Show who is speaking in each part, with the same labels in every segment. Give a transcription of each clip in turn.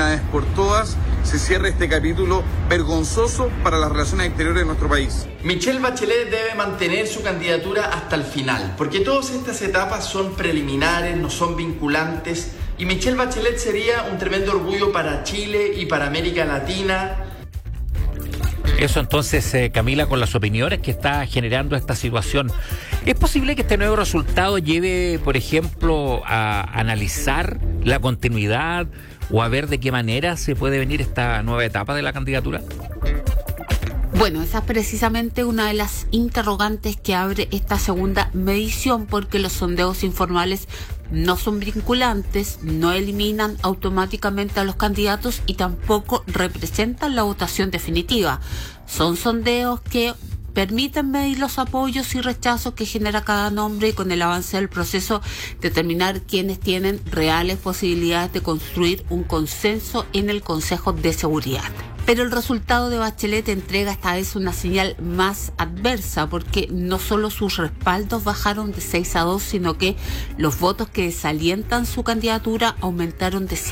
Speaker 1: una vez por todas se cierre este capítulo vergonzoso para las relaciones exteriores de nuestro país.
Speaker 2: Michelle Bachelet debe mantener su candidatura hasta el final, porque todas estas etapas son preliminares, no son vinculantes, y Michelle Bachelet sería un tremendo orgullo para Chile y para América Latina.
Speaker 3: Eso entonces, Camila, con las opiniones que está generando esta situación. ¿Es posible que este nuevo resultado lleve, por ejemplo, a analizar la continuidad o a ver de qué manera se puede venir esta nueva etapa de la candidatura?
Speaker 4: Bueno, esa es precisamente una de las interrogantes que abre esta segunda medición, porque los sondeos informales no son vinculantes, no eliminan automáticamente a los candidatos y tampoco representan la votación definitiva. Son sondeos que permiten medir los apoyos y rechazos que genera cada nombre y con el avance del proceso determinar quiénes tienen reales posibilidades de construir un consenso en el Consejo de Seguridad. Pero el resultado de Bachelet entrega esta vez una señal más adversa, porque no solo sus respaldos bajaron de 6-2, sino que los votos que desalientan su candidatura aumentaron de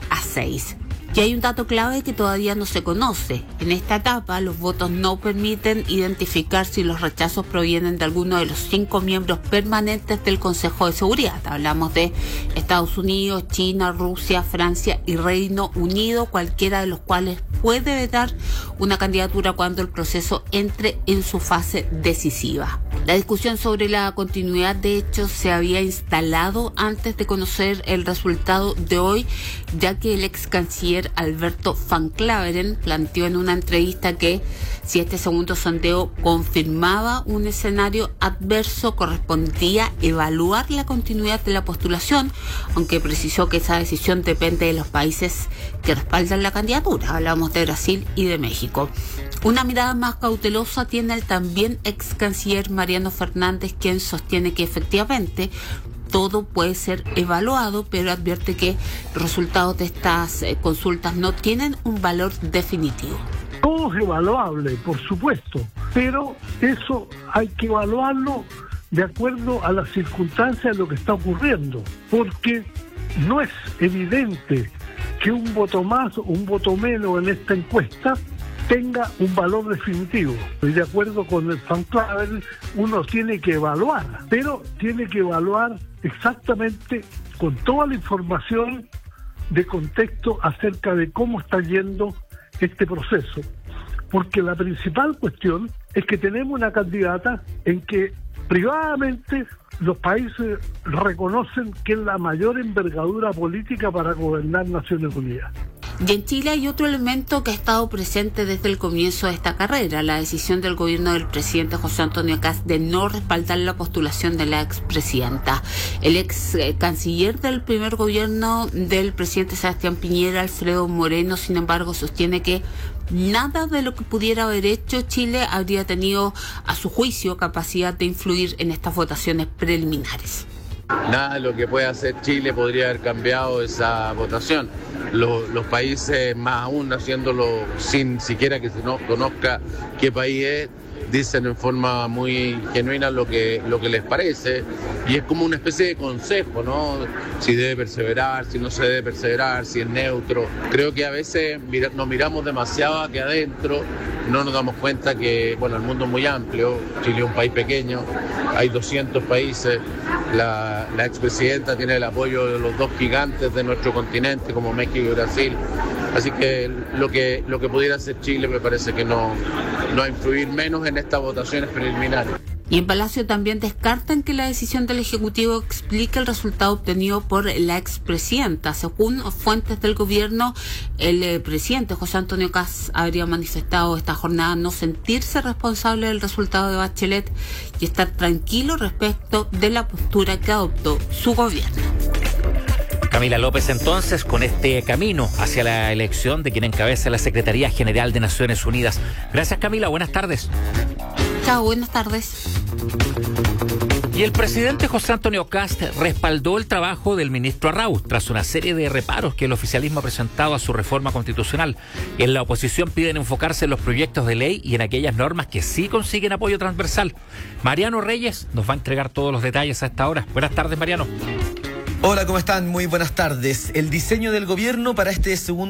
Speaker 4: 5-6. Y hay un dato clave que todavía no se conoce. En esta etapa, los votos no permiten identificar si los rechazos provienen de alguno de los 5 miembros permanentes del Consejo de Seguridad. Hablamos de Estados Unidos, China, Rusia, Francia y Reino Unido, cualquiera de los cuales puede vetar una candidatura cuando el proceso entre en su fase decisiva. La discusión sobre la continuidad, de hecho, se había instalado antes de conocer el resultado de hoy, ya que el ex canciller Alberto Van Klaveren planteó en una entrevista que si este segundo sondeo confirmaba un escenario adverso, correspondía evaluar la continuidad de la postulación, aunque precisó que esa decisión depende de los países que respaldan la candidatura. Hablamos de Brasil y de México. Una mirada más cautelosa tiene el también ex canciller Mariano Fernández, quien sostiene que efectivamente todo puede ser evaluado, pero advierte que los resultados de estas consultas no tienen un valor definitivo.
Speaker 5: Todo es evaluable, por supuesto, pero eso hay que evaluarlo de acuerdo a las circunstancias de lo que está ocurriendo, porque no es evidente que un voto más o un voto menos en esta encuesta tenga un valor definitivo. Y de acuerdo con el Van Klaveren, uno tiene que evaluar, pero tiene que evaluar exactamente con toda la información de contexto acerca de cómo está yendo este proceso. Porque la principal cuestión es que tenemos una candidata en que privadamente los países reconocen que es la mayor envergadura política para gobernar Naciones Unidas.
Speaker 4: Y en Chile hay otro elemento que ha estado presente desde el comienzo de esta carrera, la decisión del gobierno del presidente José Antonio Kast de no respaldar la postulación de la expresidenta. El ex canciller del primer gobierno del presidente Sebastián Piñera, Alfredo Moreno, sin embargo, sostiene que nada de lo que pudiera haber hecho Chile habría tenido, a su juicio, capacidad de influir en estas votaciones preliminares.
Speaker 6: Nada de lo que puede hacer Chile podría haber cambiado esa votación. Los países, más aún haciéndolo sin siquiera que se nos conozca qué país es, dicen en forma muy genuina lo que les parece, y es como una especie de consejo, ¿no? Si debe perseverar, si no se debe perseverar, si es neutro. Creo que a veces nos miramos demasiado hacia adentro, no nos damos cuenta que, bueno, el mundo es muy amplio, Chile es un país pequeño, hay 200 países, la expresidenta tiene el apoyo de los dos gigantes de nuestro continente como México y Brasil, así que lo que pudiera hacer Chile me parece que no va a influir menos en estas votaciones preliminares.
Speaker 4: Y en Palacio también descartan que la decisión del Ejecutivo explique el resultado obtenido por la expresidenta. Según fuentes del gobierno, el presidente José Antonio Kast habría manifestado esta jornada no sentirse responsable del resultado de Bachelet y estar tranquilo respecto de la postura que adoptó su gobierno.
Speaker 3: Camila López, entonces, con este camino hacia la elección de quien encabeza la Secretaría General de Naciones Unidas. Gracias, Camila. Buenas tardes.
Speaker 4: Chao, buenas tardes.
Speaker 3: Y el presidente José Antonio Kast respaldó el trabajo del ministro Arauz tras una serie de reparos que el oficialismo ha presentado a su reforma constitucional. En la oposición piden enfocarse en los proyectos de ley y en aquellas normas que sí consiguen apoyo transversal. Mariano Reyes nos va a entregar todos los detalles a esta hora. Buenas tardes, Mariano.
Speaker 7: Hola, ¿cómo están? Muy buenas tardes. El diseño del gobierno para este segundo